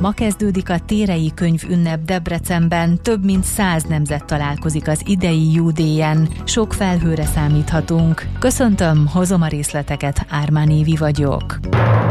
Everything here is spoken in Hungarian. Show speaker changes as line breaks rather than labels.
Ma kezdődik a Térei Könyvünnep Debrecenben, több mint 100 nemzet találkozik az idei Júdéjen. Sok felhőre számíthatunk. Köszöntöm, hozom a részleteket, Ármán Évi vagyok.